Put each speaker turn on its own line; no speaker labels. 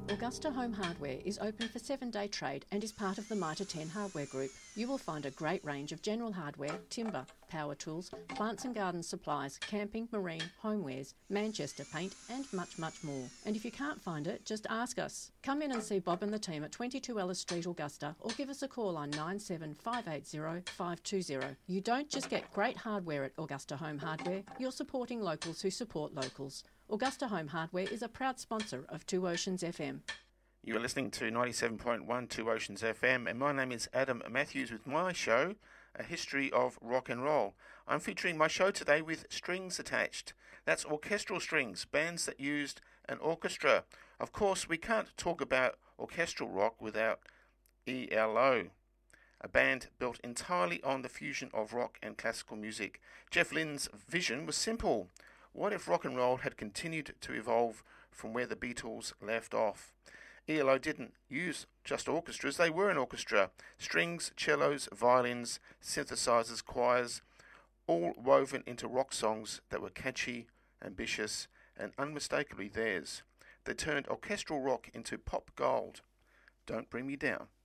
Augusta Home Hardware is open for 7-day trade and is part of the Mitre 10 Hardware Group. You will find a great range of general hardware, timber, power tools, plants and garden supplies, camping, marine, homewares, Manchester paint and much, much more. And if you can't find it, just ask us. Come in and see Bob and the team at 22 Ellis Street, Augusta, or give us a call on 97580 520. You don't just get great hardware at Augusta Home Hardware, you're supporting locals who support locals. Augusta Home Hardware is a proud sponsor of Two Oceans FM.
You are listening to 97.1 Two Oceans FM, and my name is Adam Matthews with my show, A History of Rock and Roll. I'm featuring my show today with strings attached. That's orchestral strings, bands that used an orchestra. Of course, we can't talk about orchestral rock without ELO, a band built entirely on the fusion of rock and classical music. Jeff Lynne's vision was simple. What if rock and roll had continued to evolve from where the Beatles left off? ELO didn't use just orchestras, they were an orchestra. Strings, cellos, violins, synthesizers, choirs, all woven into rock songs that were catchy, ambitious, and unmistakably theirs. They turned orchestral rock into pop gold. Don't Bring Me Down.